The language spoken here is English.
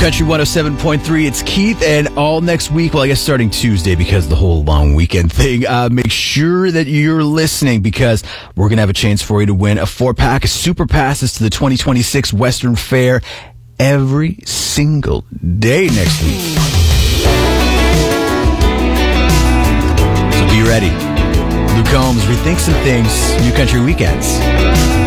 Country 107.3, it's Keith, and all next week, well, I guess starting Tuesday because of the whole long weekend thing, make sure that you're listening because we're going to have a chance for you to win a 4-pack of super passes to the 2026 Western Fair every single day next week. So be ready. Luke Combs rethinks some things, New Country Weekends.